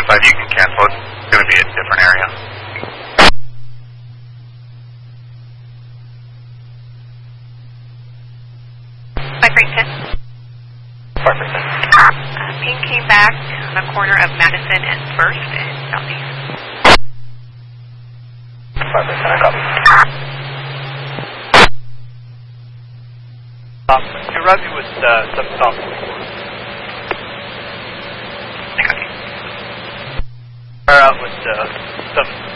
5, you can cancel it. It's going to be a different area. Ping came back on the corner of Madison and First in Southeast. 5%, I copy. You're running with 7,000. I copy. Fire out with 7.